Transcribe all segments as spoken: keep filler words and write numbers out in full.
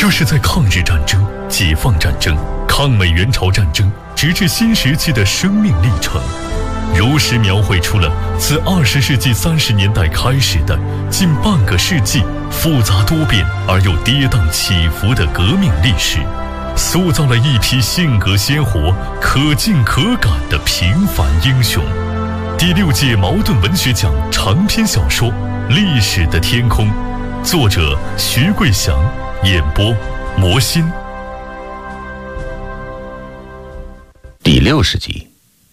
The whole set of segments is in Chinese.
这是在抗日战争、解放战争、抗美援朝战争，直至新时期的生命历程，如实描绘出了自二十世纪三十年代开始的近半个世纪复杂多变而又跌宕起伏的革命历史，塑造了一批性格鲜活、可敬可感的平凡英雄。第六届茅盾文学奖长篇小说《历史的天空》，作者徐桂祥，演播魔心。 第六十集，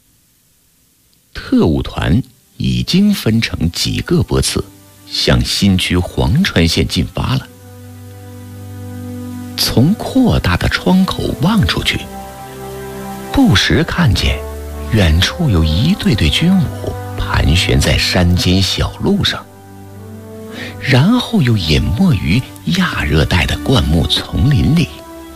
特务团已经分成几个波次，向新区黄川县进发了。从扩大的窗口望出去，不时看见远处有一队队军伍盘旋在山间小路上，然后又隐没于亚热带的灌木丛林里。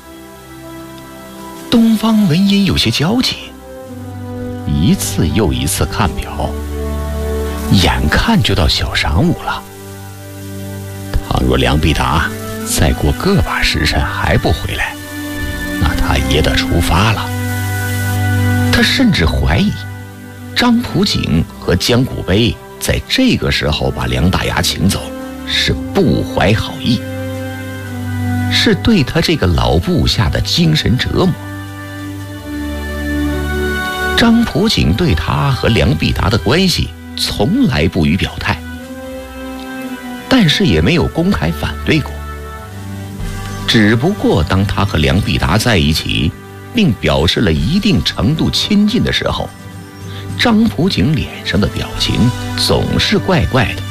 东方文音有些焦急，一次又一次看表，眼看就到小晌午了。倘若梁必达再过个把时辰还不回来，那他也得出发了。他甚至怀疑张普景和江古碑在这个时候把梁大牙请走，是不怀好意，是对他这个老部下的精神折磨。张普景对他和梁必达的关系从来不予表态，但是也没有公开反对过。只不过当他和梁必达在一起并表示了一定程度亲近的时候，张普景脸上的表情总是怪怪的。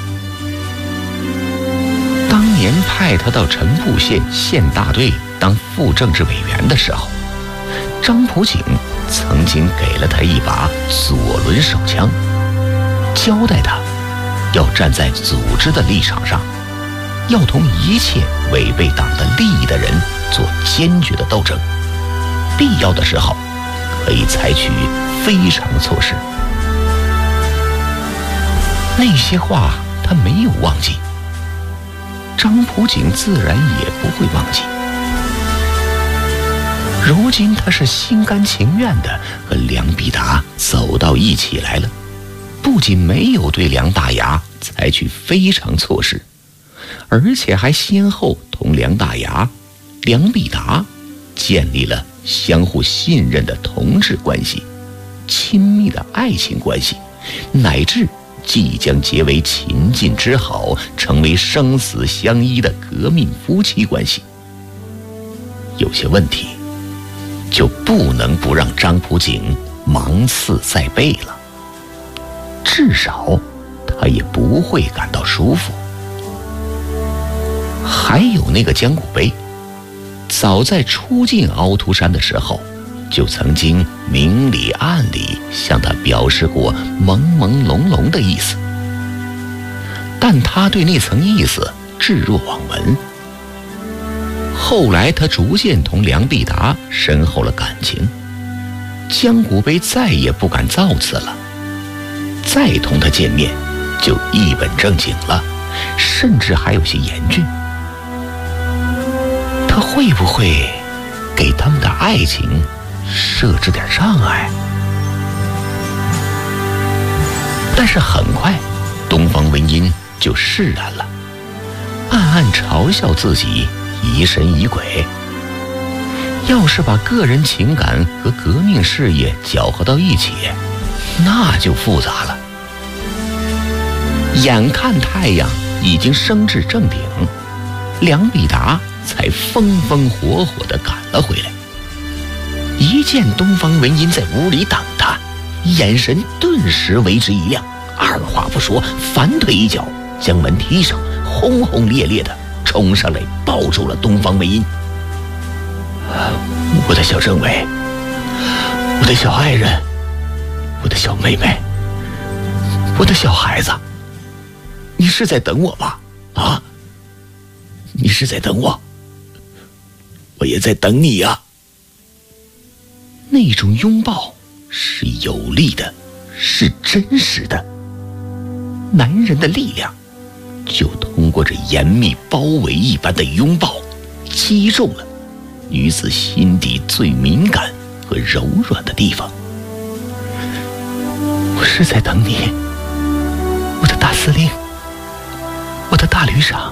当年派他到陈埠县县大队当副政治委员的时候，张普景曾经给了他一把左轮手枪，交代他要站在组织的立场上，要同一切违背党的利益的人做坚决的斗争，必要的时候可以采取非常措施。那些话他没有忘记，张普景自然也不会忘记。如今他是心甘情愿地和梁必达走到一起来了，不仅没有对梁大牙采取非常措施，而且还先后同梁大牙、梁必达建立了相互信任的同志关系、亲密的爱情关系，乃至即将结为秦晋之好，成为生死相依的革命夫妻关系。有些问题就不能不让张普景芒刺在背了，至少他也不会感到舒服。还有那个江古碑，早在出进凹凸山的时候，就曾经明里暗里向他表示过朦朦胧胧的意思，但他对那层意思置若罔闻。后来他逐渐同梁必达深厚了感情，江古碑再也不敢造次了，再同他见面就一本正经了，甚至还有些严峻。他会不会给他们的爱情设置点障碍？但是很快东方文音就释然了，暗暗嘲笑自己疑神疑鬼。要是把个人情感和革命事业搅和到一起，那就复杂了。眼看太阳已经升至正顶，梁必达才风风火火地赶了回来。一见东方文音在屋里等他，眼神顿时为之一亮，二话不说，反腿一脚将门踢上，轰轰烈烈地冲上来抱住了东方文音。我的小政委，我的小爱人，我的小妹妹，我的小孩子，你是在等我吧？啊，你是在等我，我也在等你呀。那种拥抱是有力的，是真实的。男人的力量就通过这严密包围一般的拥抱击中了女子心底最敏感和柔软的地方。我是在等你，我的大司令，我的大旅长。